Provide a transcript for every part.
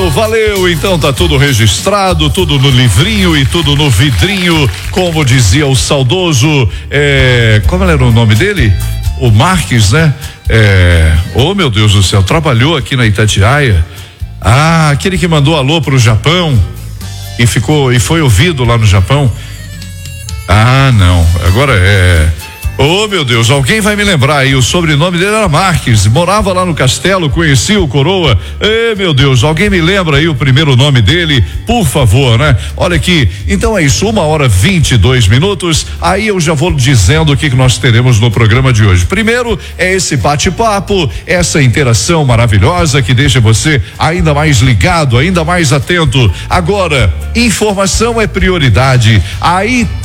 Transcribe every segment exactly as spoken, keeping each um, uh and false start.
valeu, então tá tudo registrado, tudo no livrinho e tudo no vidrinho, como dizia o saudoso, é, como era o nome dele? O Marques, né? É, oh meu Deus do céu, trabalhou aqui na Itatiaia. Ah, aquele que mandou alô pro Japão e ficou, e foi ouvido lá no Japão. Ah, não, agora é. Oh meu Deus, alguém vai me lembrar aí, o sobrenome dele era Marques, morava lá no Castelo, conhecia o Coroa. Ei, meu Deus, alguém me lembra aí o primeiro nome dele, por favor, né? Olha aqui, então é isso, uma hora vinte e dois minutos, aí eu já vou dizendo o que, que nós teremos no programa de hoje. Primeiro é esse bate-papo, essa interação maravilhosa que deixa você ainda mais ligado, ainda mais atento. Agora, informação é prioridade. A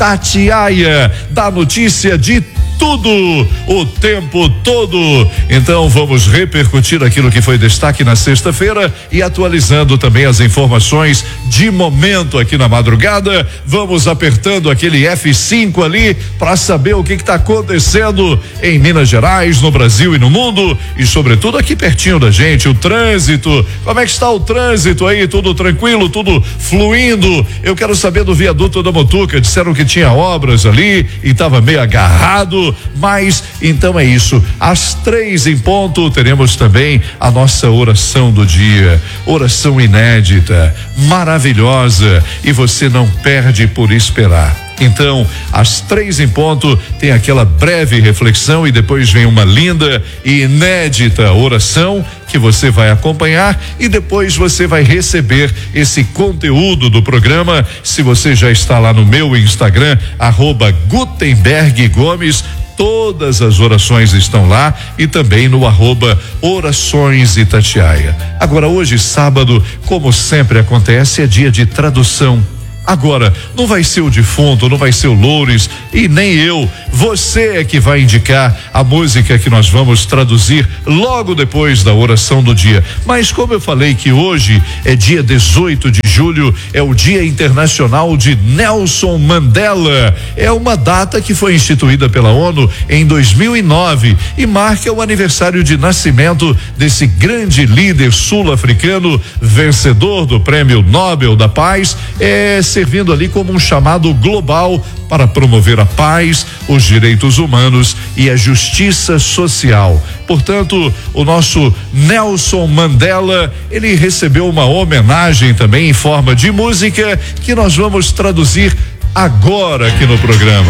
Itatiaia dá notícia de tudo, o tempo todo. Então vamos repercutir aquilo que foi destaque na sexta-feira e atualizando também as informações de momento aqui na madrugada. Vamos apertando aquele F cinco ali para saber o que está acontecendo em Minas Gerais, no Brasil e no mundo e sobretudo aqui pertinho da gente, o trânsito. Como é que está o trânsito aí? Tudo tranquilo, tudo fluindo? Eu quero saber do viaduto da Mutuca. Disseram que tinha obras ali e estava meio agarrado. Mas então é isso, às três em ponto teremos também a nossa oração do dia, oração inédita, maravilhosa, e você não perde por esperar. Então, às três em ponto, tem aquela breve reflexão e depois vem uma linda e inédita oração que você vai acompanhar e depois você vai receber esse conteúdo do programa. Se você já está lá no meu Instagram, arroba Gutenberg Gomes, todas as orações estão lá e também no arroba Orações Itatiaia. Agora, hoje, sábado, como sempre acontece, é dia de tradução. Agora, não vai ser o defunto, não vai ser o Loures e nem eu. Você é que vai indicar a música que nós vamos traduzir logo depois da oração do dia. Mas como eu falei que hoje é dia dezoito de julho, é o Dia Internacional de Nelson Mandela. É uma data que foi instituída pela ONU em dois mil e nove e marca o aniversário de nascimento desse grande líder sul-africano, vencedor do Prêmio Nobel da Paz, é servindo ali como um chamado global para promover a paz, os direitos humanos e a justiça social. Portanto, o nosso Nelson Mandela, ele recebeu uma homenagem também em forma de música que nós vamos traduzir agora aqui no programa.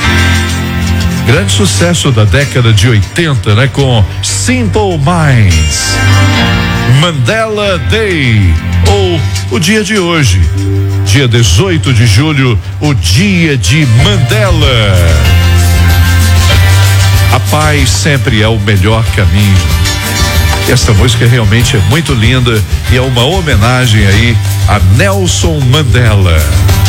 Grande sucesso da década de oitenta, né? Com Simple Minds. Mandela Day, ou o dia de hoje, dia dezoito de julho, o dia de Mandela. A paz sempre é o melhor caminho. Essa música realmente é muito linda e é uma homenagem aí a Nelson Mandela.